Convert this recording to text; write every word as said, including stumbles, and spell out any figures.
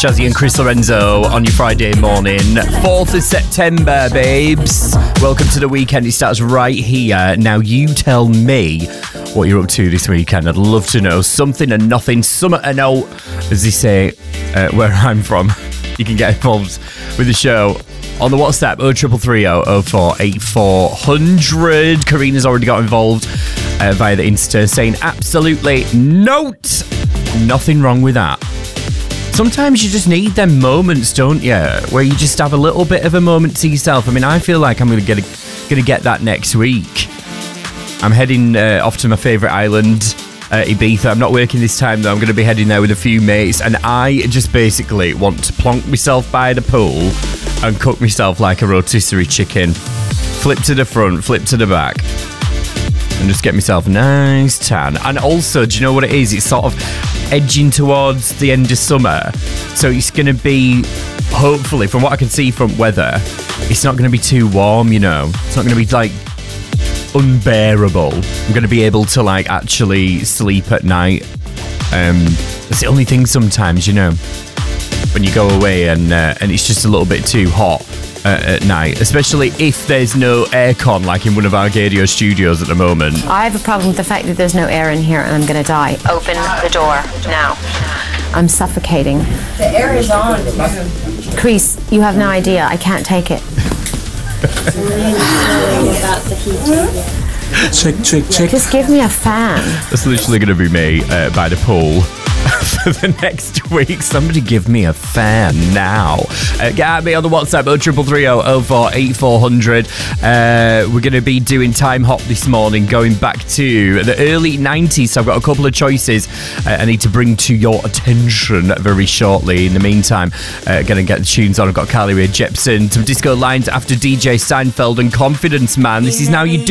Jazzy and Chris Lorenzo on your Friday morning. fourth of September, babes. Welcome to the weekend. It starts right here. Now you tell me what you're up to this weekend. I'd love to know. Something and nothing, summer and out, as they say, uh, where I'm from. You can get involved with the show on the WhatsApp oh three three three oh oh four eight four hundred. Karina's already got involved uh, via the Insta saying absolutely note. Nothing wrong with that. Sometimes you just need them moments, don't you? Where you just have a little bit of a moment to yourself. I mean, I feel like I'm going to get going to get that next week. I'm heading uh, off to my favourite island, uh, Ibiza. I'm not working this time, though. I'm going to be heading there with a few mates. And I just basically want to plonk myself by the pool and cook myself like a rotisserie chicken. Flip to the front, flip to the back. And just get myself a nice tan. And also, do you know what it is? It's sort of edging towards the end of summer. So it's going to be, hopefully, from what I can see from weather, it's not going to be too warm, you know. It's not going to be, like, unbearable. I'm going to be able to, like, actually sleep at night. Um, it's the only thing sometimes, you know, when you go away and, uh, and it's just a little bit too hot. Uh, at night, especially if there's no aircon like in one of our Gadio studios at the moment. I have a problem with the fact that there's no air in here and I'm going to die. Open the door now. I'm suffocating. The air is on. Chris, you have no idea. I can't take it. Check, check, check. Just give me a fan. That's literally going to be me uh, by the pool. For the next week, somebody give me a fan now. Uh, get at me on the WhatsApp oh three three three oh oh four eight four hundred. Uh, we're going to be doing Time Hop this morning, going back to the early nineties. So I've got a couple of choices uh, I need to bring to your attention very shortly. In the meantime, uh, going to get the tunes on. I've got Carly Rae Jepsen, some disco lines after D J Seinfeld and Confidence Man. This is Now You Do.